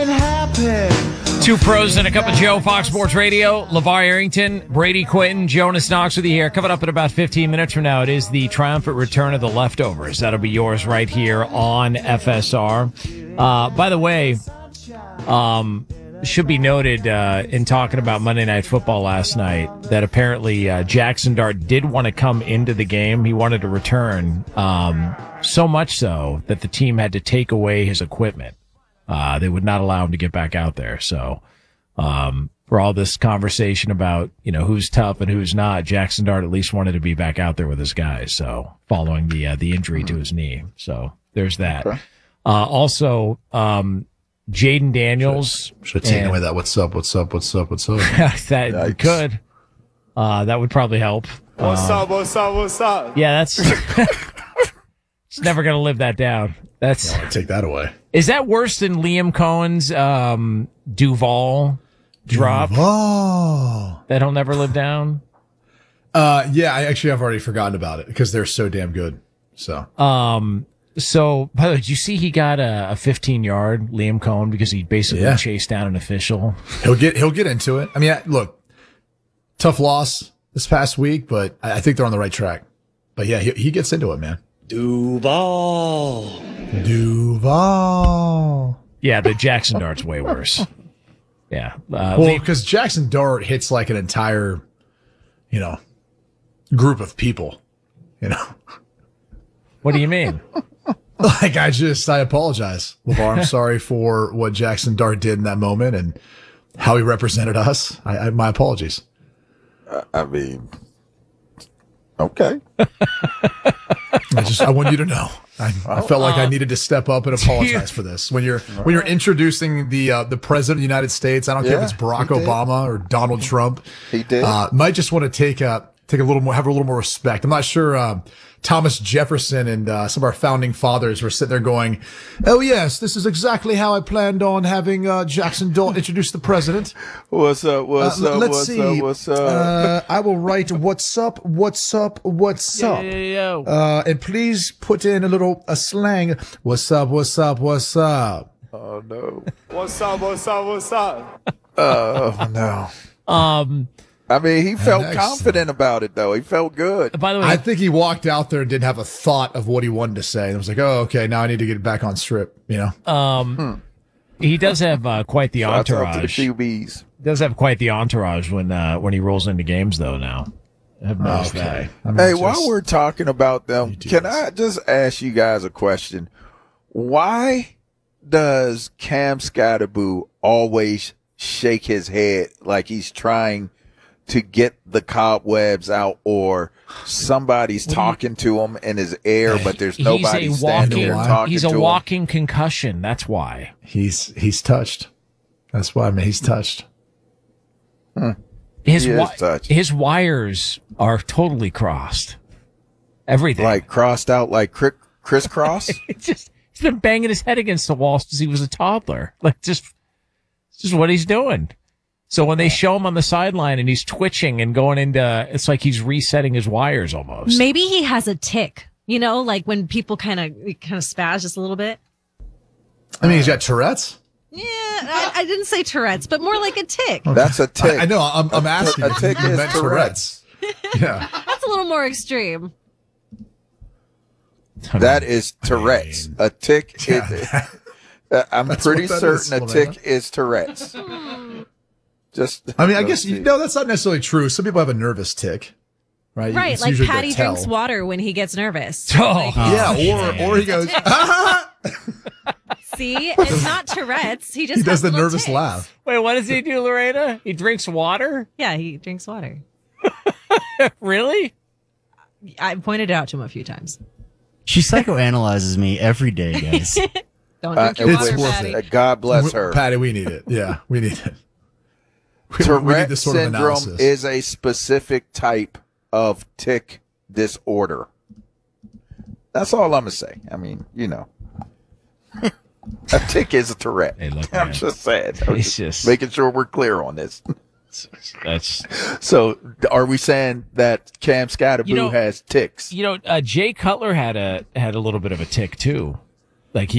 Two pros and a cup of Joe, Fox Sports Radio. LeVar Arrington, Brady Quinn, Jonas Knox with you here. Coming up in about 15 minutes from now, it is the triumphant return of the leftovers. That'll be yours right here on FSR. By the way, should be noted in talking about Monday Night Football last night that apparently Jackson Dart did want to come into the game. He wanted to return, so much so that the team had to take away his equipment. They would not allow him to get back out there. So, for all this conversation about, who's tough and who's not, Jackson Dart at least wanted to be back out there with his guys. So, following the injury to his knee. So, there's that. Okay. Also, Jaden Daniels. Should have taken away that what's up. That could. That would probably help. What's up? Yeah, that's, it's never going to live that down. That's, take that away. Is that worse than Liam Cohen's Duval drop? Duval. That he'll never live down? Yeah, I've already forgotten about it because they're so damn good. So, so by the way, did you see he got a 15-yard Liam Cohen because he basically chased down an official? He'll get into it. I mean, look, tough loss this past week, but I think they're on the right track. But yeah, he gets into it, man. Duval. Yeah, the Jackson Dart's way worse. Yeah. Well, because Jackson Dart hits like an entire, group of people, What do you mean? Like, I apologize, LeVar. I'm sorry for what Jackson Dart did in that moment and how he represented us. My apologies. I mean, okay. I want you to know. I felt like I needed to step up and apologize for this. When you're introducing the president of the United States, I don't care if it's Barack Obama or Donald Trump. He did. Might just want to take a little more, have a little more respect. I'm not sure. Thomas Jefferson and some of our founding fathers were sitting there going, "Oh yes, this is exactly how I planned on having Jackson Dart introduce the president." What's up? Let's see. I will write "What's up? Yeah. And please put in a slang. What's up? Oh no. What's up? Oh no. I mean, he felt confident about it, though. He felt good. By the way, I think he walked out there and didn't have a thought of what he wanted to say. And it was like, oh, okay, now I need to get back on strip, He does have quite the entourage. To the QBs. Does have quite the entourage when he rolls into games, though, now. I've noticed that. Hey, while we're talking about them, can I just ask you guys a question? Why does Cam Scatterboo always shake his head like he's trying to get the cobwebs out, or somebody's talking to him in his ear, but there's nobody standing there talking to him? He's a walking concussion. That's why. He's touched. That's why, man. He's touched. His wires are totally crossed. Everything. Like crossed out like crisscross? He's been banging his head against the wall since he was a toddler. Like, just what he's doing. So when they show him on the sideline and he's twitching and going into, it's like he's resetting his wires almost. Maybe he has a tick, like when people kind of spaz just a little bit. I mean, he's got Tourette's. Yeah, I didn't say Tourette's, but more like a tick. That's a tick. I know. I'm asking. A tick is Tourette's. Yeah. That's a little more extreme. That is Tourette's. A tick is, I'm pretty certain a tick is Tourette's. I guess, that's not necessarily true. Some people have a nervous tick, right? Right, like Patty drinks water when he gets nervous. Or he goes, See, it's not Tourette's. He does the nervous ticks. laugh. Wait, what does he do, Lorena? He drinks water? Yeah, he drinks water. Really? I pointed it out to him a few times. She psychoanalyzes me every day, guys. Don't drink your water, Patty. God bless her. Patty, we need it. Yeah, we need it. Tourette syndrome is a specific type of tick disorder. That's all I'm going to say. I mean, a tick is a Tourette. Hey, look, I'm just saying. Just making sure we're clear on this. That's so. Are we saying that Cam Scatterboo has ticks? Jay Cutler had a little bit of a tick too. Like